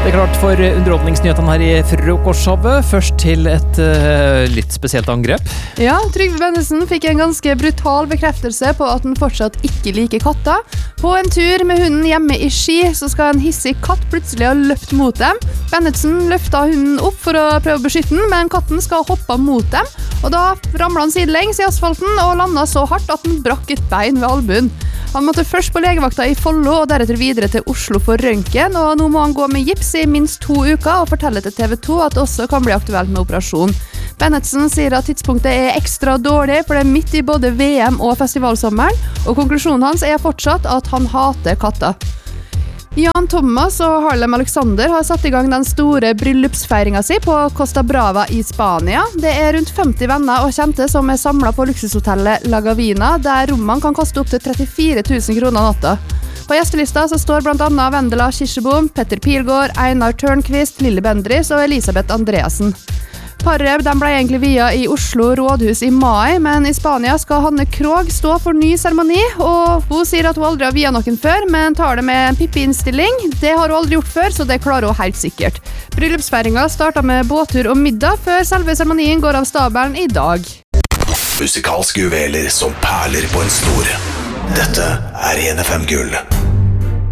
Det klart for underholdningsnyhetene her i frokostshowet. Først til et litt spesielt angrep. Ja, Trygve Bennesen fikk en ganske brutal bekreftelse på at han fortsatt ikke liker katter. På en tur med hunden hjemme i Ski, så skal en hissig katt plutselig ha løpt mot dem. Bennesen løftet hunden opp for å prøve å beskytte den, men katten skal hoppe mot dem. Og da ramlet han sidelengs i asfalten og landet så hardt at han brakk et bein ved albuen. Han måtte først på legevakta i Follo og deretter videre til Oslo for røntgen, og nå må han gå med gips i minst 2 uker og fortelle til TV 2 at det også kan bli aktuelt med operasjon. Bennetsen sier at tidspunktet er ekstra dårlig, for det er midt i både VM og festivalsommeren, og konklusjonen hans er fortsatt at han hater katter. Jan Thomas og Harlem Alexander har satt i gang den store bryllupsfeiringen sin på Costa Brava i Spania. Det er rundt 50 venner og kjente som er samlet på luksushotellet La Gavina, der rommene kan koste opp til 34 000 kroner natta. På gjestelista så står blant annet Vendela Kirsebom, Petter Pilgaard, Einar Tørnqvist, Lille Bendriss og Elisabeth Andreasen. Paret ble egentlig via i Oslo rådhus i mai, men i Spania skal Hanne Krogh stå for ny seremoni, og hun sier at hun aldri har via noen før, men tar det med en Pippi-innstilling. Det har hun aldri gjort før, så det klarer hun helt sikkert. Bryllupsfeiringen startet med båttur og middag, før selve seremonien går av stabelen i dag. Musikalske juveler som perler på en snor. Dette er 1FM Gull.